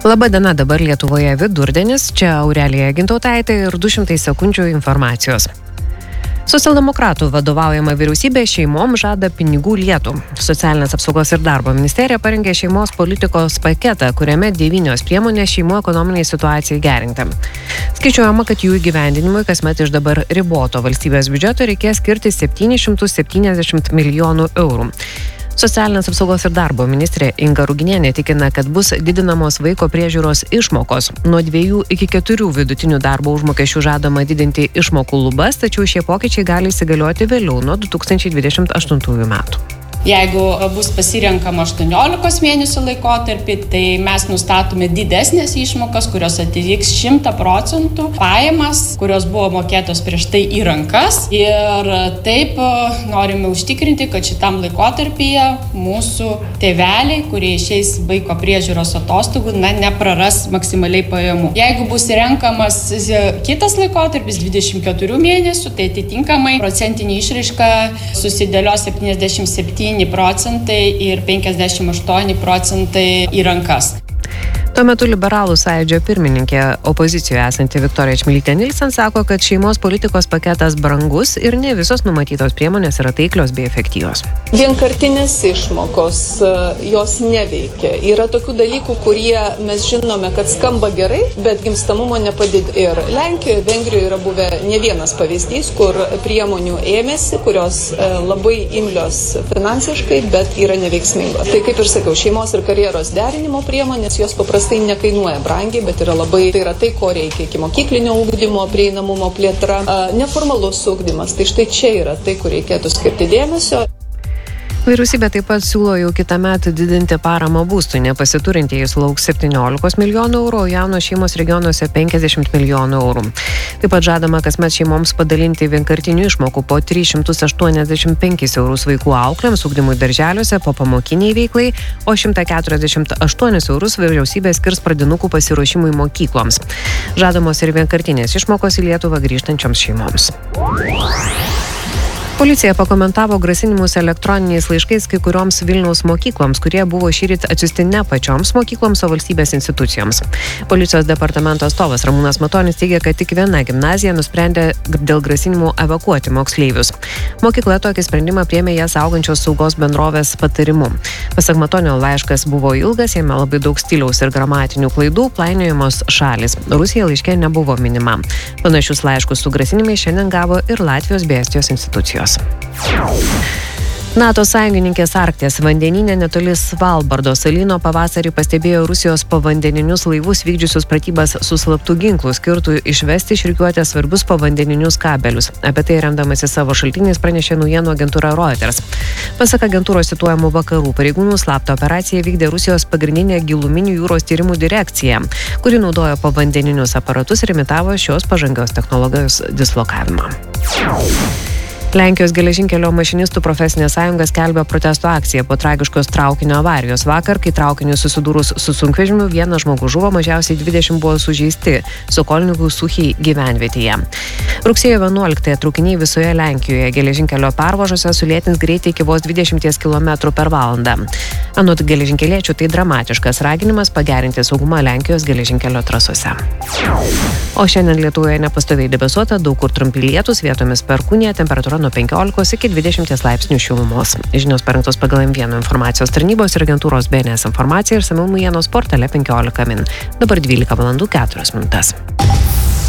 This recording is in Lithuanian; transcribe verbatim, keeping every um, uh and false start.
Labadiena, dabar Lietuvoje vidurdienis, čia Aurelija Gintautaitė ir du šimtai sekundžių informacijos. Socialdemokratų vadovaujama vyriausybė šeimom žada pinigų lietų. Socialinės apsaugos ir darbo ministerija parengė šeimos politikos paketą, kuriame devynios priemonės šeimų ekonominiai situacijai gerinti. Skaičiuojama, kad jų įgyvendinimui kasmet iš dabar riboto valstybės biudžeto reikės skirti septynis šimtus septyniasdešimt milijonų eurų. Socialinės apsaugos ir darbo ministrė Inga Ruginienė tikina, kad bus didinamos vaiko priežiūros išmokos. Nuo dviejų iki keturių vidutinių darbo užmokesčių žadama didinti išmokų lubas, tačiau šie pokyčiai gali įsigalioti vėliau nuo du tūkstančiai dvidešimt aštuntųjų metų. Jeigu bus pasirenkama aštuoniolikos mėnesių laikotarpį, tai mes nustatome didesnės išmokas, kurios atitiks šimtą procentų pajamas, kurios buvo mokėtos prieš tai į rankas. Ir taip norime užtikrinti, kad šitam laikotarpyje mūsų tėveliai, kurie išeis vaiko priežiūros atostogų, na, nepraras maksimaliai pajamų. Jeigu bus renkamas kitas laikotarpis dvidešimt keturių mėnesių, tai atitinkamai procentinė išraiška susidėlios septyniasdešimt septyni procentai ir penkiasdešimt aštuoni procentai į rankas. Tuo metu liberalų sąjūdžio pirmininkė opozicijoje esanti Viktorija Čmilytė Nilsen sako, kad šeimos politikos paketas brangus ir ne visos numatytos priemonės yra taiklios bei efektyvios. Vienkartinės išmokos, jos neveikia. Yra tokių dalykų, kurie mes žinome, kad skamba gerai, bet gimstamumo nepadidina. Ir Lenkijoje, Vengrijoje yra buvę ne vienas pavyzdys, kur priemonių ėmėsi, kurios labai imlios finansiškai, bet yra neveiksmingos. Tai kaip ir sakiau, šeimos ir karjeros derinimo priemonės, jos paprastai tai nekainuoja brangiai, bet yra labai, tai yra tai, ko reikia iki mokyklinio ugdymo, prieinamumo plėtra, neformalus ugdymas. Tai štai čia yra tai, kur reikėtų skirti dėmesio. Vyriausybė taip pat siūlo jau kitą metą didinti paramą būstui, nepasiturintieji sulauks septyniolikos milijonų eurų, o jaunos šeimos regionuose penkiasdešimt milijonų eurų. Taip pat žadama kasmet šeimoms padalinti vienkartinių išmokų po tris šimtus aštuoniasdešimt penkis eurus vaikų auklėms, ugdymui darželiuose, po pamokiniai veiklai, o šimtą keturiasdešimt aštuonis eurus vyriausybė skirs pradinukų pasiruošimui mokykloms. Žadamos ir vienkartinės išmokos į Lietuvą grįžtančioms šeimoms. Policija pakomentavo grasinimus elektroniniais laiškais kai kurioms Vilniaus mokykloms, kurie buvo šįryt atsiųsti ne pačioms mokykloms, o valstybės institucijoms. Policijos departamento atstovas Ramūnas Matonis teigia, kad tik viena gimnazija nusprendė dėl grasinimų evakuoti moksleivius. Mokykla tokį sprendimą priėmė ją saugančios saugos bendrovės patarimu. Pasak Matonio, laiškas buvo ilgas, jame labai daug stiliaus ir gramatinių klaidų, plainiojamos šalis. Rusija laiške nebuvo minima. Panašius laiškus su grasinimais šiandien gavo ir Latvijos bei Estijos institucijos. NATO sąjungininkės Arkties vandenyne netoli Svalbardo salyno pavasarį pastebėjo Rusijos povandeninius laivus vykdžiusius pratybas su slaptų ginklų skirtų išvesti iš rikiuotės svarbius povandeninius kabelius. Apie tai remdamasi savo šaltiniais pranešė naujienų agentūra Reuters. Pasak agentūros cituojamų vakarų pareigūnų, slaptą operaciją vykdė Rusijos pagrindinė giluminių jūros tyrimų direkcija, kuri naudojo povandeninius aparatus ir imitavo šios pažangios technologijos dislokavimą. Lenkijos geležinkelio mašinistų profesinė sąjunga skelbia protesto akciją po tragiškos traukinio avarijos vakar, kai traukiniu susidūrus su sunkvežimiu vienas žmogus žuvo, mažiausiai dvidešimt buvo sužeisti Sokolnikų Suchy gyvenvietėje. Rugsėjo vienuoliktąją traukiniai visoje Lenkijoje geležinkelio pervažose sulėtins greitį iki vos dvidešimt kilometrų per valandą. Anot geležinkeliečių tai dramatiškas raginimas pagerinti saugumą Lenkijos geležinkelio trasose. O šiandien Lietuvoje nepastoviai debesuota, daug kur trumpi lietūs, vietomis perkūnija, temperatūra nuo penkiolikos iki dvidešimties laipsnių šilumos. Žinios parengtos pagal M vienas informacijos tarnybos ir agentūros B N S informaciją ir išsamiau naujienos portale penkiolika min. Dabar dvylika valandų keturios minutės.